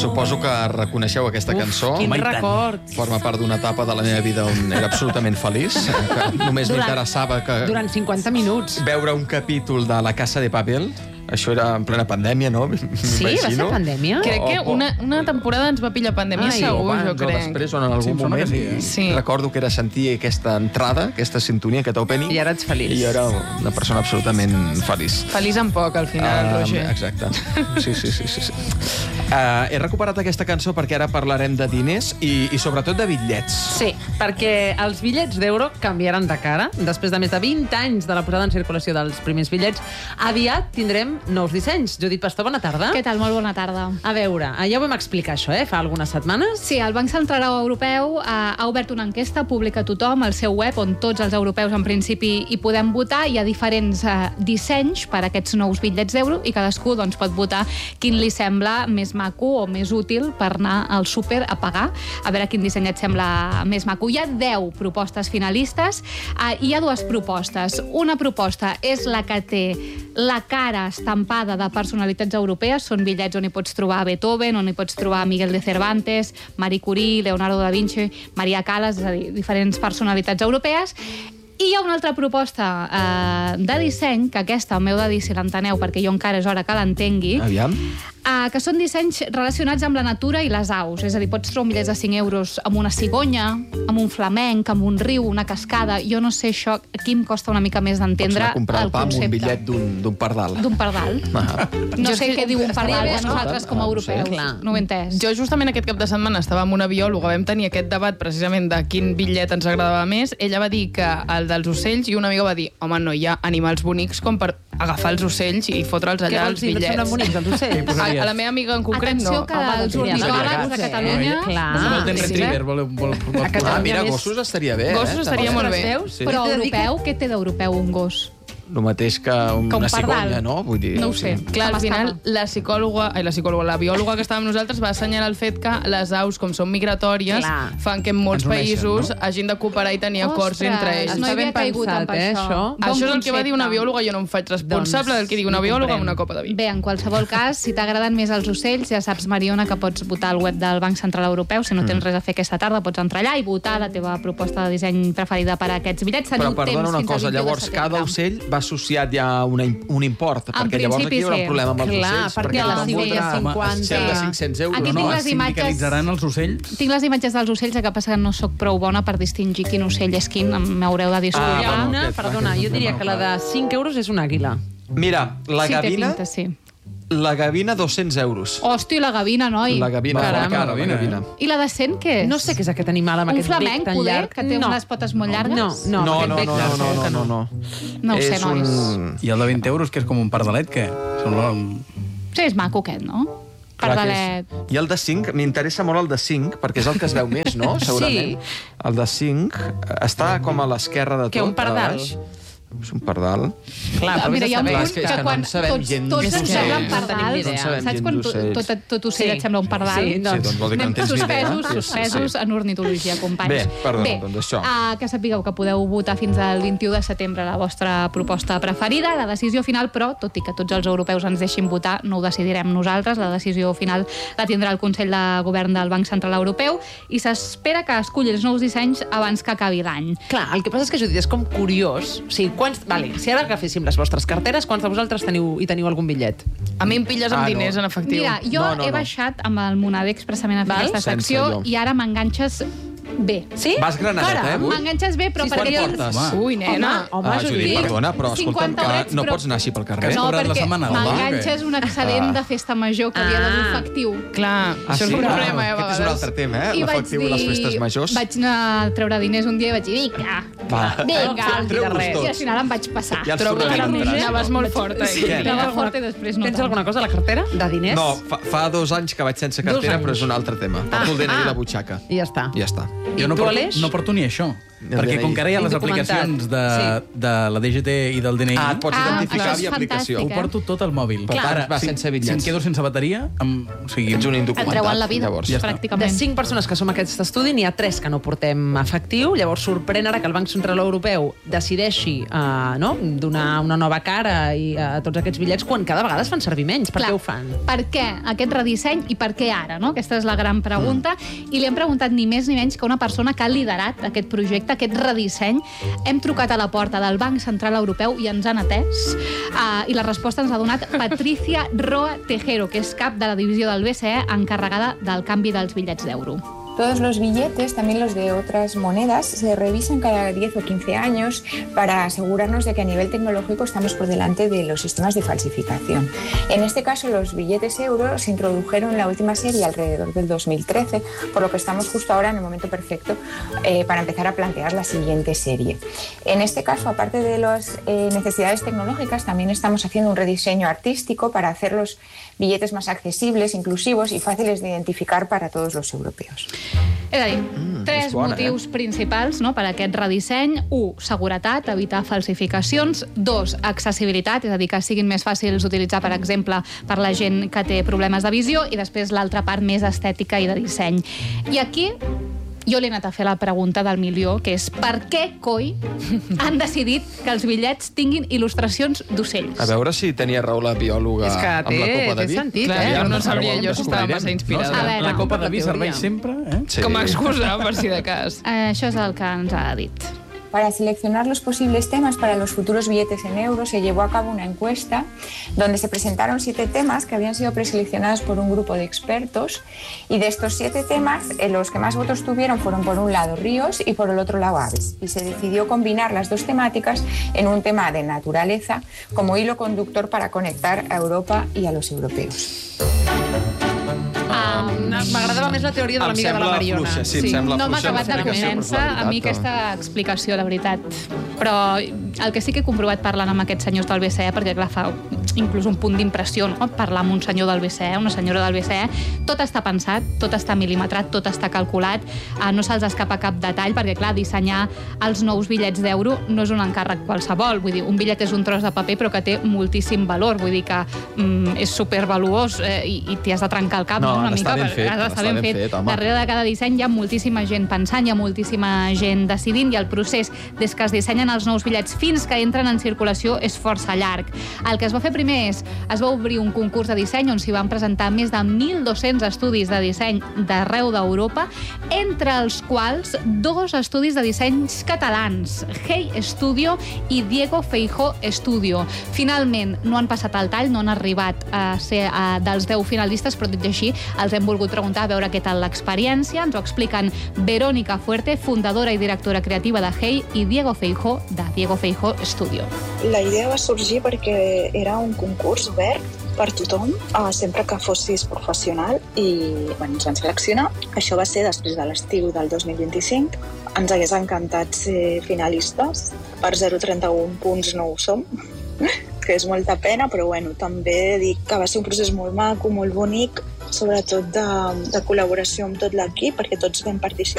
Suposo que reconeixeu aquesta cançó. Quin record. Forma part d'una etapa de la meva vida on era absolutament feliç. Que només m'interessava Durant 50 minuts. veure un capítol de La Casa de Papel. Això era en plena pandèmia, no? Sí, va ser pandèmia? Crec que una temporada ens va pillar pandèmia, segur, jo crec. O després, o en algun moment, sí. recordo que era sentir aquesta entrada, aquesta sintonia, aquest opening. I ara ets feliç. I jo era una persona absolutament feliç. Feliç en poc, al final, Roger. Exacte. Sí. He recuperat aquesta cançó perquè ara parlarem de diners i sobretot de bitllets. Sí, perquè els bitllets d'euro canviaran de cara. Després de més de 20 anys de la posada en circulació dels primers bitllets, aviat tindrem nous dissenys. Judit Pastor, bona tarda. Què tal? Molt bona tarda. A veure, ja ho vam explicar, això, fa algunes setmanes. Sí, el Banc Central Europeu ha obert una enquesta pública a tothom al seu web, on tots els europeus, en principi, hi podem votar. Hi ha diferents dissenys per a aquests nous bitllets d'euro i cadascú pot votar quin li sembla més maco o més útil per anar al súper a pagar. A veure quin disseny et sembla més maco. Hi ha 10 propostes finalistes i hi ha dues propostes. Una proposta és la que té la cara estampada de personalitats europees. Són bitllets on hi pots trobar Beethoven, on hi pots trobar Miguel de Cervantes, Marie Curie, Leonardo da Vinci, Maria Callas, és a dir, diferents personalitats europees. I hi ha una altra proposta de disseny, que aquesta m'heu de dir si l'enteneu, perquè jo encara és hora que l'entengui. Aviam. Que són dissenys relacionats amb la natura i les aus. És a dir, pots trobar un bitllet de 5 euros amb una cigonya, amb un flamenc, amb un riu, una cascada. Jo no sé això, aquí em costa una mica més d'entendre el concepte. Pots anar a comprar el pa amb un bitllet d'un pardal. D'un pardal. No sé què diu un pardal per nosaltres com a europeus. No ho he entès. Jo justament aquest cap de setmana estava amb una biòloga, vam tenir aquest debat precisament de quin bitllet ens agradava més. Ella va dir que el dels ocells i una amiga va dir, home, no hi ha animals bonics com per agafar els ocells i fotre'ls allà als bitllets. Què vols dir? No semblen bonics, els ocells? A la meva amiga en concret, no. Atenció, que els ornitòlegs de Catalunya... Golden Retriever, Mira, gossos estaria bé. Gossos estaria molt bé. Però europeu, què té d'europeu un gos? El mateix que una cigonya, no? Vull dir, no ho sé. Clar, al final, la biòloga que estava amb nosaltres va assenyalar el fet que les aus, com són migratòries, fan que en molts països hagin de cooperar i tenir acords entre ells. No havia caigut amb això. Això és el que va dir una biòloga, jo no em faig responsable del que digui una biòloga amb una copa de vi. Bé, en qualsevol cas, si t'agraden més els ocells, ja saps, Mariona, que pots votar al web del Banc Central Europeu. Si no tens res a fer aquesta tarda, pots entrar allà i votar la teva proposta de disseny preferida per a aquests bitllets. Però perdona una cosa, llavors cada ocell va associat ja a un import, perquè llavors aquí hi haurà un problema amb els ocells. Perquè la cigella 50... de 500 euros. Aquí tinc les imatges... Sindicalitzaran els ocells? Tinc les imatges dels ocells, que passa que no sóc prou bona per distingir quin ocell és quin, m'haureu de disculpar. Perdona, jo diria que la de 5 euros és una àguila. Mira, la Sí, té gavina... pinta, sí. La gavina, 200 euros. Hòstia, la gavina, noi. La gavina, la gavina. I la de 100, què és? No sé què és aquest animal amb aquest bec tan llarg. Que té unes potes molt llargues? No. No ho sé, nois. I el de 20 euros, que és com un pardalet, què? Sí, és maco aquest, no? Pardalet. I el de 5, m'interessa molt el de 5, perquè és el que es veu més, no? Segurament. El de 5 està com a l'esquerra de tot. Que un pardal? És un pardal. Clar, però mira, hi ha un punt que quan tots ens semblen pardals. Saps quan tot ocell et sembla un pardal? Sí, doncs vol dir que no tens ni idea. Suspesos en ornitologia, companys. Bé, perdona, doncs això. Que sapigueu que podeu votar fins al 21 de setembre la vostra proposta preferida. La decisió final, però, tot i que tots els europeus ens deixin votar, no ho decidirem nosaltres. La decisió final la tindrà el Consell de Govern del Banc Central Europeu i s'espera que esculli els nous dissenys abans que acabi l'any. Clar, el que passa és que, Judit, és com curiós. O sigui, si ara agaféssim les vostres carteres, quants de vosaltres teniu algun bitllet? A mi em pilles amb diners en efectiu. Mira, jo he baixat amb el Moneder expressament a fer aquesta secció i ara m'enganxes bé. Sí? Vas granadet, m'enganxes bé, però perquè tens... Ui, nena. Judit, perdona, però escolta'm, que no pots anar així pel carrer. No, perquè m'enganxes un excedent de festa major que havia de dur efectiu. Clar, això és un problema, a vegades. Aquest és un altre tema, l'efectiu i les festes majors. Vaig anar a treure diners un dia i vaig dir, vinga, i al final em vaig passar. Trobo que anaves molt forta. Anava forta i després no. Tens alguna cosa a la cartera, de diners? No, fa 2 anys que vaig sense cartera, però és un altre tema. Porto el DNI a la butxaca. I ja està. Ja està. Jo no porto ni això. Perquè com que ara hi ha les aplicacions de la DGT i del DNI... Et pots identificar via aplicació. Ho porto tot al mòbil. Per tant, va sense bitllets. Si em quedo sense bateria, ets un et indocumentat. treuen la vida, pràcticament. De 5 persones que som a aquest estudi, n'hi ha 3 que no portem efectiu. Llavors sorprèn ara que el Banc Central Europeu decideixi donar una nova cara a tots aquests bitllets quan cada vegada es fan servir menys. Per què ho fan? Per què aquest redisseny i per què ara? Aquesta és la gran pregunta. I li hem preguntat ni més ni menys que una persona que ha liderat aquest projecte, aquest redisseny. Hem trucat a la porta del Banc Central Europeu i ens han atès. I la resposta ens ha donat Patricia Roa Tejero, que és cap de la divisió del BCE encarregada del canvi dels bitllets d'euro. Todos los billetes, también los de otras monedas, se revisan cada 10 o 15 años para asegurarnos de que a nivel tecnológico estamos por delante de los sistemas de falsificación. En este caso, los billetes euro se introdujeron en la última serie alrededor del 2013, por lo que estamos justo ahora en el momento perfecto para empezar a plantear la siguiente serie. En este caso, aparte de las necesidades tecnológicas, también estamos haciendo un rediseño artístico para hacer los billetes más accesibles, inclusivos y fáciles de identificar para todos los europeos. És a dir, 3 motius principals per a aquest redisseny. 1, seguretat, evitar falsificacions. 2, accessibilitat, és a dir, que siguin més fàcils d'utilitzar, per exemple, per la gent que té problemes de visió. I després l'altra part més estètica i de disseny. I aquí jo li he anat a fer la pregunta del milió, que és per què, coi, han decidit que els bitllets tinguin il·lustracions d'ocells? A veure si tenia raó la biòloga amb la copa de vi. És que té sentit, Clar, no sabria jo si estava massa inspirada. La copa de vi serveix sempre, Com a excusa, per si de cas. Això és el que ens ha dit. Para seleccionar los posibles temas para los futuros billetes en euros se llevó a cabo una encuesta donde se presentaron 7 temas que habían sido preseleccionados por un grupo de expertos, y de estos 7 temas los que más votos tuvieron fueron por un lado ríos y por el otro lado aves, y se decidió combinar las dos temáticas en un tema de naturaleza como hilo conductor para conectar a Europa y a los europeos. M'agradava més la teoria de l'amiga de la Mariona. No m'ha acabat de convèncer a mi aquesta explicació, la veritat. Però el que sí que he comprovat parlant amb aquests senyors del BCE, perquè clar, fa inclús un punt d'impressió, parlar amb un senyor del BCE, una senyora del BCE, tot està pensat, tot està mil·limetrat, tot està calculat, no se'ls escapa cap detall, perquè clar, dissenyar els nous bitllets d'euro no és un encàrrec qualsevol. Vull dir, un bitllet és un tros de paper però que té moltíssim valor, vull dir que és supervaluós i t'hi has de trencar el cap una mica. Està ben fet. Darrere de cada disseny hi ha moltíssima gent pensant, hi ha moltíssima gent decidint, i el procés des que es dissenyen els nous bitllets fins que entren en circulació és força llarg. El que es va fer primer es va obrir un concurs de disseny on s'hi van presentar més de 1.200 estudis de disseny d'arreu d'Europa, entre els quals 2 estudis de dissenys catalans, Hey Studio i Diego Feijó Studio. Finalment no han passat el tall, no han arribat a ser dels 10 finalistes, però dit així els hem volgut preguntar a veure què tal l'experiència. Ens ho expliquen Verónica Fuerte, fundadora i directora creativa de Hey, i Diego Feijó, de Diego Feijó Studio. La idea va sorgir perquè era un concurs obert per tothom, sempre que fossis professional, i ens van seleccionar. Això va ser després de l'estiu del 2025. Ens hagués encantat ser finalistes. Per 0,31 punts no ho som, que és molta pena, però també dic que va ser un procés molt maco, molt bonic, sobretot de col·laboració amb tot l'equip, perquè tots vam participar.